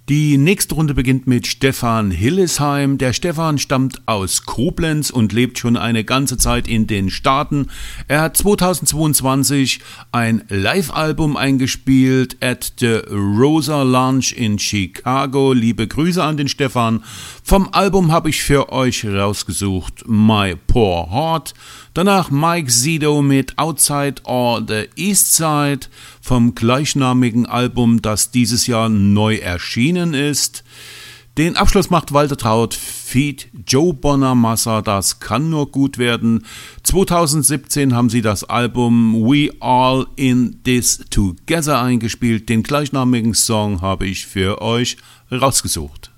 Die nächste Runde beginnt mit Stefan Hillesheim. Der Stefan stammt aus Koblenz und lebt schon eine ganze Zeit in den Staaten. Er hat 2022 ein Live-Album eingespielt at the Rosa Lounge in Chicago. Liebe Grüße an den Stefan. Vom Album habe ich für euch rausgesucht My Poor Heart. Danach Mike Zido mit Outside or the East Side vom gleichnamigen Album, das dieses Jahr neu erschienen ist. Den Abschluss macht Walter Traut feat. Joe Bonamassa, das kann nur gut werden. 2017 haben sie das Album We All in This Together eingespielt. Den gleichnamigen Song habe ich für euch rausgesucht.